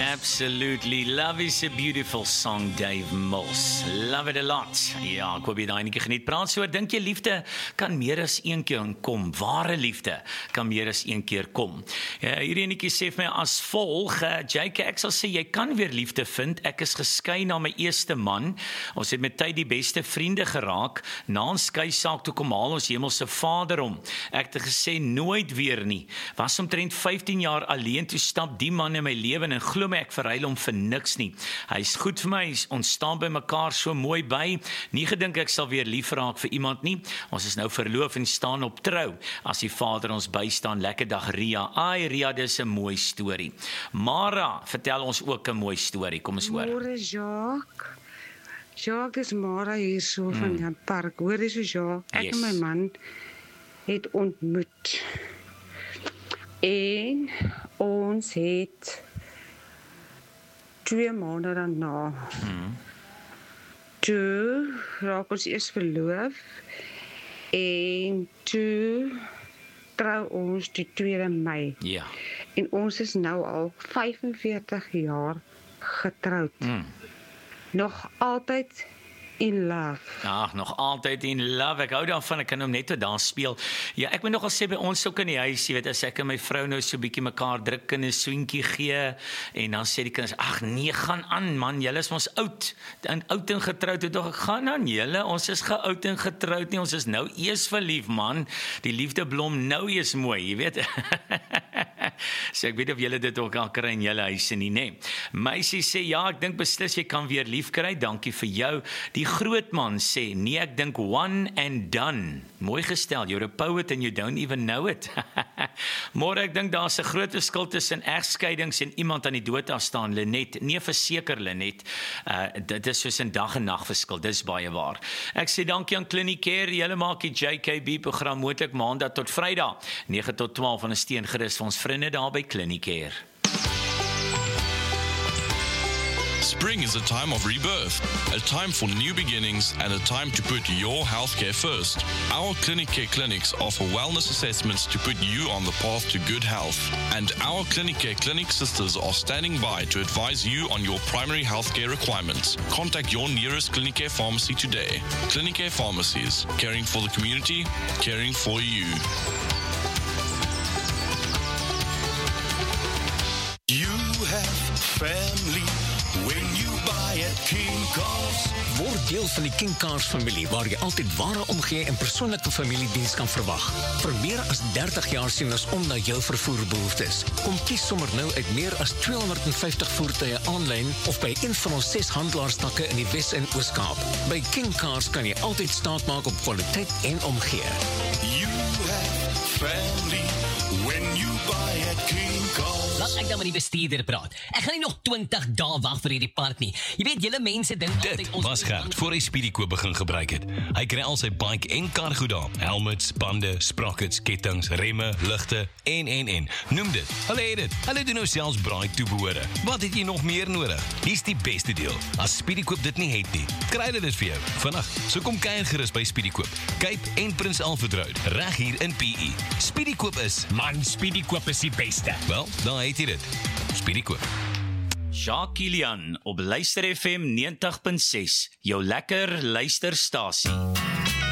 Absolutely. Love is a beautiful song, Dave Moss. Love it a lot. Ja, ek hoop jy daai enetjie geniet. Praat so, dink jy liefde kan meer as een keer kom? Ware liefde kan meer as een keer kom. Ja, hierdie enetjie sê vir my as volg, JK, ek sal sê, jy kan weer liefde vind. Ek is geskei na my eerste man. Ons het met tyd die beste vriende geraak. Na ons skei saak toe kom haal ons hemelse Vader om. Ek het gesê, nooit weer nie. Was omtrent 15 jaar alleen, toe stap die man in my lewe en glo my, ek verruil hom vir niks nie. Hy is goed vir my, ons staan by mekaar so mooi by. Nie gedink ek sal weer lief raak vir iemand nie. Ons is nou verloof en staan op trou. As die Vader ons bystaan, lekker dag Ria. Ai Ria, dis 'n mooi storie. Mara, vertel ons ook 'n mooi storie. Kom ons hoor. Môre Jacques. Jacques, dis Mara hier so van die park. Hoor dis so Jacques. Ek en my man het ontmoet. En ons het 2 maande daarna. Toe raak ons eers verloof en toe trou ons die 2 Mei. Ja. En ons is nou al 45 jaar getroud. Nog altyd in love. Ag, nog altyd in love. Ek hou daarvan, ek kan hom net tot daar speel. Ja, ek moet nogal sê by ons ook in die huis, jy weet, as ek en my vrou nou so 'n bietjie mekaar druk en 'n soentjie gee en dan sê die kinders, ag nee, gaan aan man, julle is mos oud. En oud en getroud, toe dog ek, gaan aan julle, ons is geoud en getroud nie, ons is nou eers verlief man. Die liefde blom nou eers mooi, jy weet. So ek weet of julle dit ook al kry in julle huise nie, nê. Meisie sê, ja, ek dink beslis jy kan weer lief kry, dankie vir jou. Die grootman sê, nee, ek dink one and done. Mooi gestel, you're a poet and you don't even know it. Môre, ek dink daar's 'n groot verskil tussen egskeidings en iemand aan die dood afstaan, Lenet. Nee, verseker Lenet. Dit is soos 'n dag en nag verskil, dis baie waar. Ek sê dankie aan Clinicare, julle maak die JKB program moontlik maandag tot Vrydag, 9 tot 12 van 'n steen gerus vir ons vriende daar by Clinicare. Spring is a time of rebirth, a time for new beginnings, and a time to put your healthcare first. Our Clinicare clinics offer wellness assessments to put you on the path to good health. And our Clinicare clinic sisters are standing by to advise you on your primary healthcare requirements. Contact your nearest Clinicare pharmacy today. Clinicare pharmacies, caring for the community, caring for you. You have family when you buy at King Cars. Word deel van die King Cars familie waar jy altyd ware omgee en persoonlike familiediens kan verwag. Vir meer as 30 jaar sien ons om na jou vervoerbehoeftes. Kom kies sommer nou uit meer as 250 voertuie aanlyn of by een van ons 6 handelaarstakke in die Wes- en Oos-Kaap. By King Cars kan jy altyd staat maak op kwaliteit en omgee. You have family when you buy at King Cars. Laat ek dan met die bestuurder praat. Ek gaan nie nog 20 dae wag vir hierdie park nie. Jy weet, julle mense dink Dit was Gert voor hy Speedykoop begin gebruik het. Hy kry al sy bike en kar goed daar. Helmets, bande, sprockets, kettings, remme, ligte en. Noem dit. Hulle het dit. Hulle doen nou selfs braai toebehore. Wat het jy nog meer nodig? Hier's die beste deel. As Speedykoop dit nie het nie, kry hulle dit vir jou. Vandag, so kom kuier gerus by Speedykoop. Cape en Prins Alfred Road, reg hier in PE. Speedykoop is, Man, Speedykoop is die beste. wel, daar het jy dit. Speedykoop. Jacques Kilian op Luister FM 90.6, jou lekker luisterstasie.